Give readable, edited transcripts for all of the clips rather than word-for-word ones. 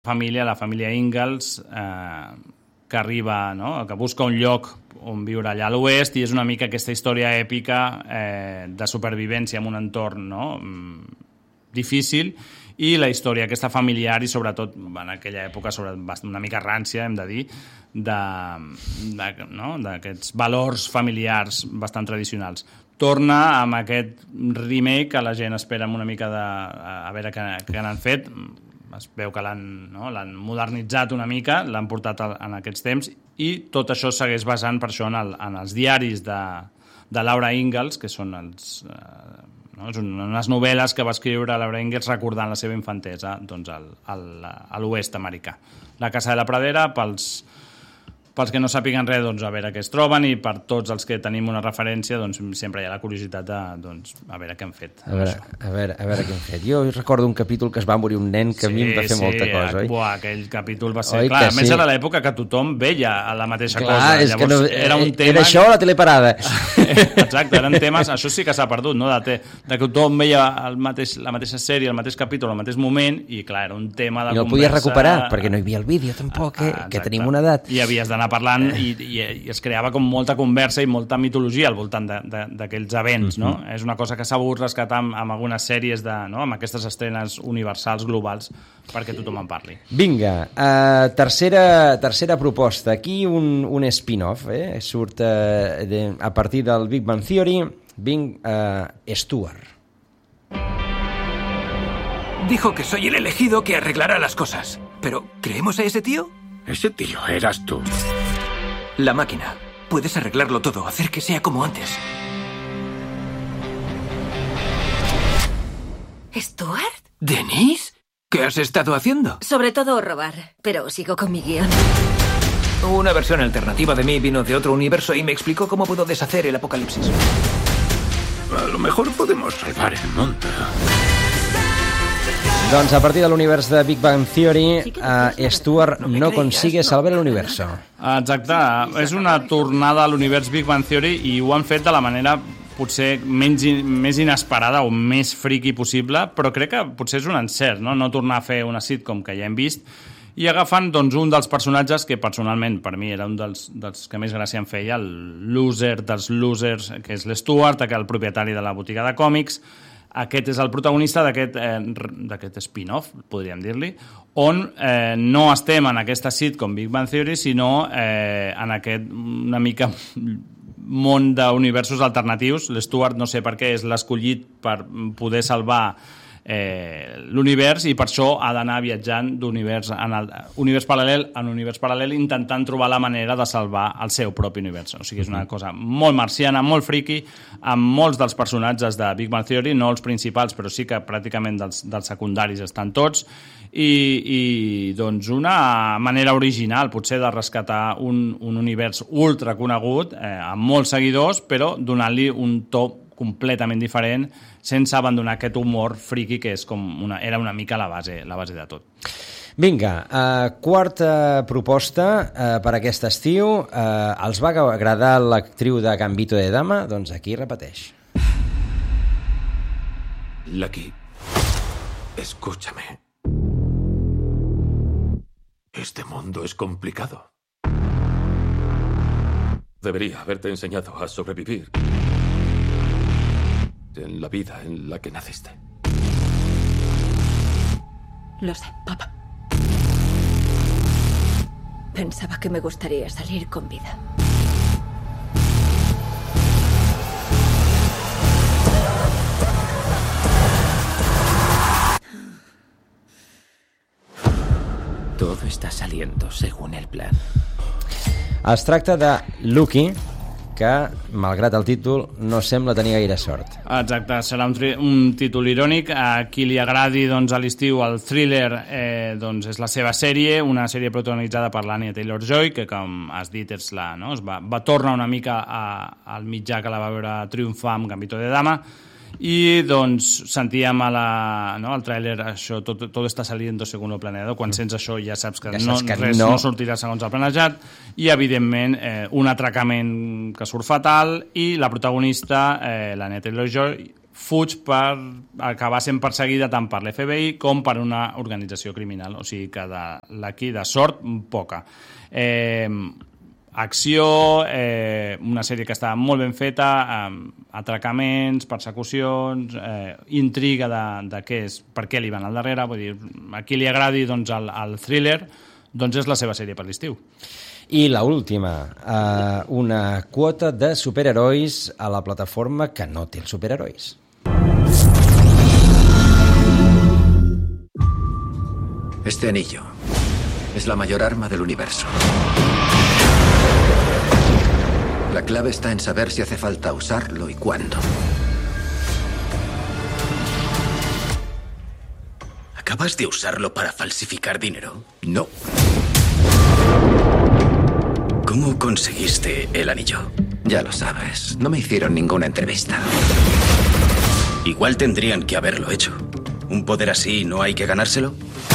família, la família Ingalls, que arriba, no? Que busca un lloc on viure allà a l'oest, i és una mica aquesta història èpica de supervivència en un entorn, no? Difícil, i la història aquesta familiar, i sobretot en aquella època una mica rància, hem de dir, d'aquests valors familiars bastant tradicionals. Torna amb aquest remake que la gent espera una mica a veure què n'han fet. Es veu que l'han modernitzat una mica, l'han portat en aquests temps, i tot això segueix basant per això en els diaris de Laura Ingalls, que són unes novel·les que va escriure Laura Ingalls recordant la seva infantesa a l'oest americà. La casa de la pradera, pels que no sàpiguen res, doncs, a veure què es troben, i per tots els que tenim una referència, doncs, sempre hi ha la curiositat de, doncs, a veure què han fet. A veure què han fet. Jo recordo un capítol que es va morir un nen que a mi em va fer molta cosa, oi? Buah, aquell capítol va ser... Clar, a més era l'època que tothom veia la mateixa cosa. És que era un tema... Era això o la teleparada? Exacte, eren temes... Això sí que s'ha perdut, no? De que tothom veia la mateixa sèrie, el mateix capítol, al mateix moment, i clar, era un tema de conversa... I no el podies recuperar, perquè no hi havia el vídeo tampoc, que tenim una edat. I havies d'anar parlant, i es creava com molta conversa i molta mitologia al voltant d'aquells events, no? És una cosa que s'ha volgut rescatar amb algunes sèries, amb aquestes estrenes universals, globals, perquè tothom en parli. Vinga, tercera proposta. Aquí un spin-off, surt a partir del Big Bang Theory, Stuart. Dijo que soy el elegido que arreglará las cosas. ¿Pero creemos a ese tío? Ese tío eras tú. La máquina. Puedes arreglarlo todo, hacer que sea como antes. ¿Stuart? ¿Denise? ¿Qué has estado haciendo? Sobre todo robar, pero sigo con mi guión. Una versión alternativa de mí vino de otro universo y me explicó cómo puedo deshacer el apocalipsis. A lo mejor podemos salvar el mundo. Doncs a partir de l'univers de Big Bang Theory, Stuart no consigue salvar el universo. Exacte, és una tornada a l'univers Big Bang Theory, i ho han fet de la manera potser més inesperada o més friki possible, però crec que potser és un encert, no tornar a fer una sitcom que ja hem vist, i agafant doncs, un dels personatges que personalment per mi era un dels que més gràcia em feia, el loser dels losers, que és l'Stuart, el propietari de la botiga de còmics. Aquest és el protagonista d'aquest spin-off, podríem dir-li, on no estem en aquesta sitcom Big Bang Theory, sinó en aquest una mica món d'universos alternatius. L'Stuart, no sé per què, és l'escollit per poder salvar l'univers, i per això ha d'anar viatjant d'univers paral·lel en univers paral·lel, intentant trobar la manera de salvar el seu propi univers. O sigui, és una cosa molt marciana, molt friki, amb molts dels personatges de Big Bang Theory, no els principals, però sí que pràcticament dels secundaris estan tots, i doncs una manera original potser de rescatar un univers ultra conegut, amb molts seguidors, però donant-li un to completament diferent, sense abandonar aquest humor friki que és era una mica la base de tot. Vinga, quarta proposta per aquest estiu. Els va agradar l'actriu de Gambito de Dama? Doncs aquí repeteix. Lucky, escúchame. Este mundo es complicado. Debería haberte enseñado a sobrevivir en la vida en la que naciste. Lo sé, papá. Pensaba que me gustaría salir con vida. Todo está saliendo según el plan. Es tracta de Lucky, que, malgrat el títol, no sembla tenir gaire sort. Exacte, serà un títol irònic. A qui li agradi a l'estiu el thriller, és la seva sèrie, una sèrie protagonitzada per l'Anya Taylor-Joy, que, com has dit, es va tornar una mica al mitjà que la va veure triomfar amb Gambito de Dama, i doncs sentíem al tràiler això, tot està saliendo según lo planeado. Quan sents això ja saps que res no sortirà segons el planejat, i evidentment un atracament que surt fatal, i la protagonista, l'Anya Taylor-Joy, fuig per acabar sent perseguida tant per l'FBI com per una organització criminal. O sigui que d'aquí de sort, poca. Acció, una sèrie que està molt ben feta, atracaments, persecucions, intriga de què és, per què li van al darrere. Vull dir, a qui li agradi doncs, el thriller, doncs és la seva sèrie per l'estiu. I la última, una quota de superherois a la plataforma que no té els superherois. Este anillo es la mayor arma del universo. La clave está en saber si hace falta usarlo y cuándo. ¿Acabas de usarlo para falsificar dinero? No. ¿Cómo conseguiste el anillo? Ya lo sabes, no me hicieron ninguna entrevista. Igual tendrían que haberlo hecho. ¿Un poder así no hay que ganárselo?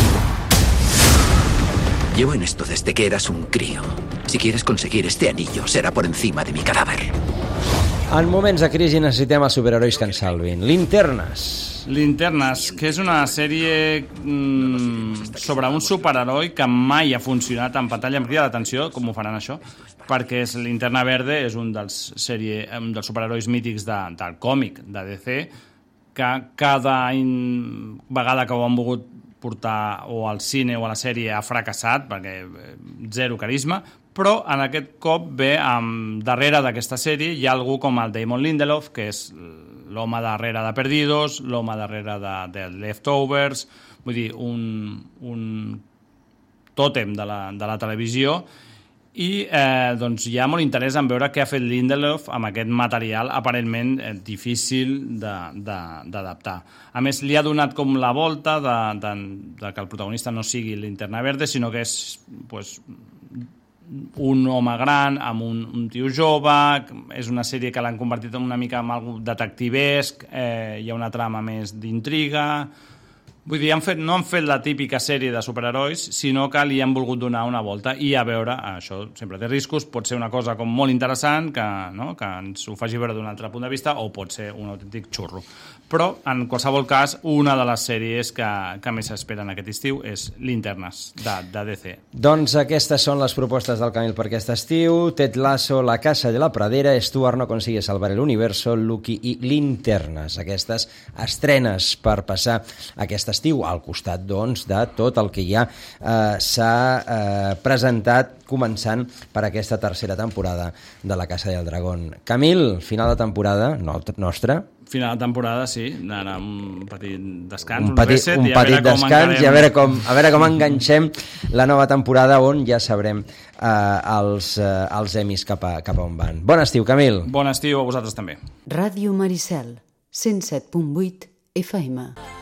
Llevo en esto desde que eras un crío. Si quieres conseguir este anillo, será por encima de mi cadáver. En moments de crisi necessitem els superherois que ens salvin. Linternes. Linternes, que és una sèrie sobre un superheroi que mai ha funcionat en pantalla. Em crida l'atenció com ho faran això, perquè Linterna Verde és un dels superherois mítics del còmic de DC, que cada vegada que ho han volgut portar o al cine o a la sèrie ha fracassat, perquè zero carisma, però en aquest cop ve darrere d'aquesta sèrie hi ha algú com el Damon Lindelof, que és l'home darrere de Perdidos, l'home darrere de Leftovers, vull dir, un tòtem de la televisió, i doncs hi ha molt interès en veure què ha fet Lindelof amb aquest material aparentment difícil d'adaptar. A més, li ha donat com la volta de que el protagonista no sigui Linterna Verde, sinó que és un home gran amb un tio jove. És una sèrie que l'han convertit en una mica en algo detectivesc, hi ha una trama més d'intriga. Vull dir, no han fet la típica sèrie de superherois, sinó que li han volgut donar una volta, i a veure, això sempre té riscos, pot ser una cosa com molt interessant, que ens ho faci veure d'un altre punt de vista, o pot ser un autèntic xurro. Però, en qualsevol cas, una de les sèries que més s'esperen aquest estiu és Linternes, de DC. Doncs aquestes són les propostes del Camil per aquest estiu. Ted Lasso, La casa de la pradera, Stuart no consigue salvar el universo, Lucky i Linternes. Aquestes estrenes per passar aquest estiu, al costat, doncs, de tot el que ja s'ha presentat començant per aquesta tercera temporada de La casa del dragón. Camil, final de temporada nostra. Final de temporada, sí. Ara un petit descans, un petit descans, i a veure com enganxem la nova temporada, on ja sabrem els Emmys cap a on van. Bon estiu, Camil. Bon estiu a vosaltres també. Ràdio Maricel, 107.8 FM.